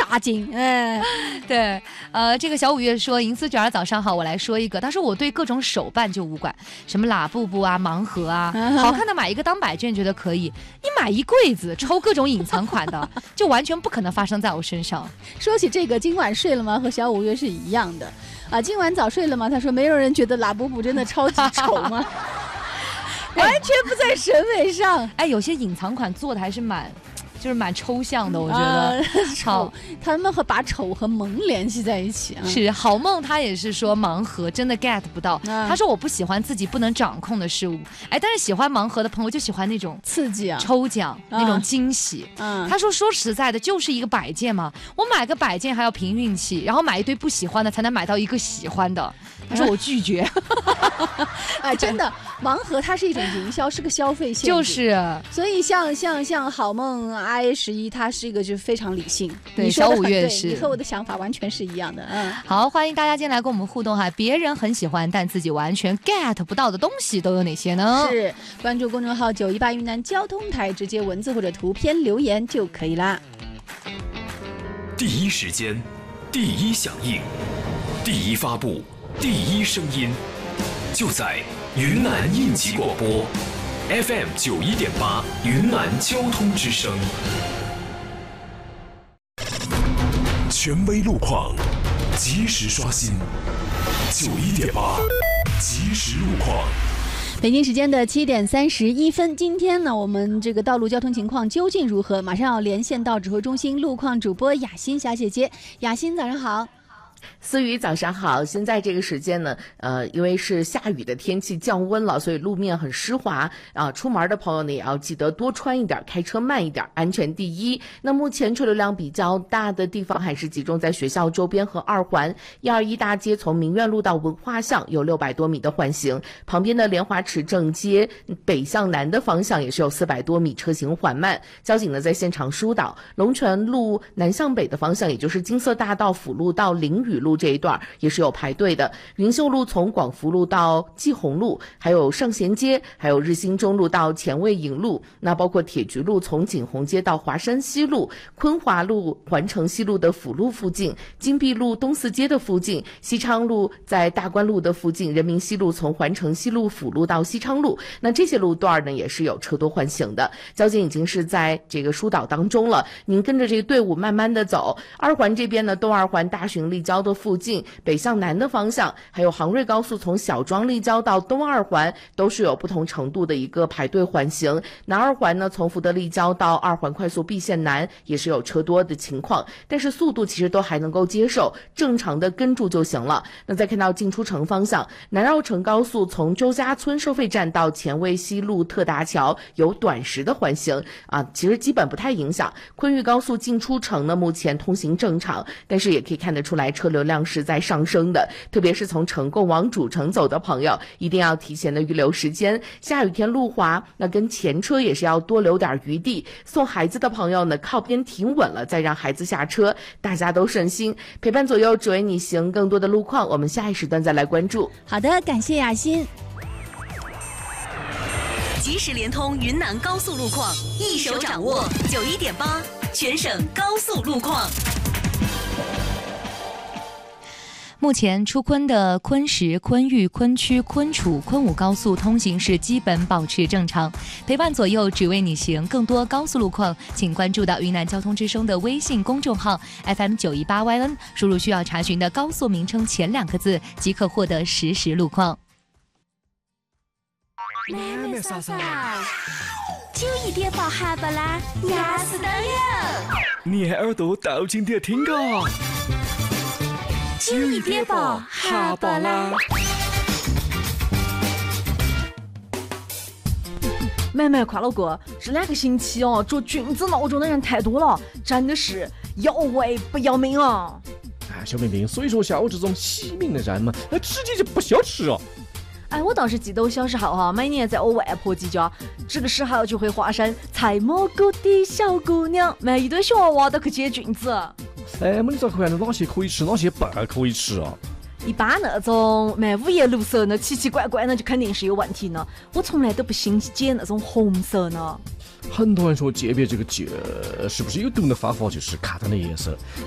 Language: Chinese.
大惊。 对，这个小五月说，银丝卷儿早上好，我来说一个。他说我对各种手办就无感，什么拉布布啊、盲盒啊，好看的买一个当摆件觉得可以，你买一柜子抽各种隐藏款的，就完全不可能发生在我身上。 说起这个，今晚睡了吗？和小五月是一样的啊。今晚早睡了吗？他说没有人觉得拉布布真的超级丑吗？完全不在审美上。 哎，有些隐藏款做的还是蛮抽象的，我觉得。 丑，他们把丑和萌联系在一起啊。 是好梦，他也是说盲盒真的 get 不到。他说我不喜欢自己不能掌控的事物，哎，但是喜欢盲盒的朋友就喜欢那种刺激啊、 抽奖那种惊喜。他说实在的，就是一个摆件嘛，我买个摆件还要凭运气，然后买一堆不喜欢的才能买到一个喜欢的。他说我拒绝。 哎，真的，盲盒它是一种营销，是个消费陷阱。 就是， 所以像好梦IA11，它是一个就是非常理性。 对，小五月是， 你和我的想法完全是一样的。 好，欢迎大家今天来跟我们互动哈。别人很喜欢但自己完全 get 不到的东西都有哪些呢？ 是关注公众号918云南交通台，直接文字或者图片留言就可以啦。 第一时间，第一响应，第一发布，第一声音，就在云南应急广播 FM 91.8云南交通之声。权威路况，及时刷新91.8即时路况。 北京时间的7点31分，今天呢，我们这个道路交通情况究竟如何？马上要连线到指挥中心路况主播雅欣小姐姐。雅欣，早上好。 思雨早上好，现在这个时间呢，因为是下雨的天气降温了，所以路面很湿滑啊。出门的朋友呢，也要记得多穿一点，开车慢一点，安全第一。那目前车流量比较大的地方还是集中在学校周边和二环121大街，从明苑路到文化巷有600多米的缓行，旁边的莲花池正街北向南的方向也是有400多米，车行缓慢。交警呢在现场疏导。龙泉路南向北的方向，也就是金色大道辅路到凌雨路这一段也是有排队的。云秀路从广福路到季红路，还有圣贤街，还有日新中路到前卫影路，那包括铁菊路从锦宏街到华山西路，昆华路环城西路的辅路附近，金碧路东四街的附近，西昌路在大关路的附近，人民西路从环城西路辅路到西昌路，那这些路段呢也是有车多缓行的。交警已经是在这个疏导当中了，您跟着这个队伍慢慢的走。二环这边呢，东二环大巡立交的附近，北向南的方向，还有杭瑞高速从小庄立交到东二环都是有不同程度的一个排队缓行。南二环呢，从福德立交到二环快速 B 线南也是有车多的情况，但是速度其实都还能够接受，正常的跟住就行了。那再看到进出城方向，南绕城高速从周家村收费站到前卫西路特达桥有短时的缓行啊，其实基本不太影响。昆玉高速进出城呢，目前通行正常，但是也可以看得出来车流量是在上升的，特别是从城贡往主城走的朋友，一定要提前的预留时间。下雨天路滑，那跟前车也是要多留点余地。送孩子的朋友呢，靠边停稳了再让孩子下车，大家都顺心。陪伴左右，只为你行。更多的路况，我们下一时段再来关注。 好的，感谢雅欣。 即时联通云南高速路况，一手掌握91.8全省高速路况。 目前出昆的昆石、昆玉、昆曲、昆楚、昆武高速通行是基本保持正常。陪伴左右，只为你行。更多高速路况，请关注到云南交通之声的微信公众号 FM918YN， 输入需要查询的高速名称前2个字，即可获得实时路况。 妹妹嫂嫂，91.8哈巴拉压死的哟！ 你耳朵倒进点听个。 91.8哈巴拉。 妹妹快乐哥，这2个星期哦，做君子闹钟的人太多了，真的是要胃不要命啊！ 哎，小明明，所以说像我这种惜命的人嘛，那直接就不消吃哦。 哎，我倒是记得我小时候哈，每年在我外婆家，这个时候就会化身采蘑菇的小姑娘，买一堆小娃娃都去接菌子。 哎，你咋看哪些可以吃，哪些不可以吃啊？ 一般那种卖五颜六色的奇奇怪怪的，就肯定是有问题呢。我从来都不兴解那种红色呢。 很多人说鉴别这个是不是有毒的方法，就是看它的颜色。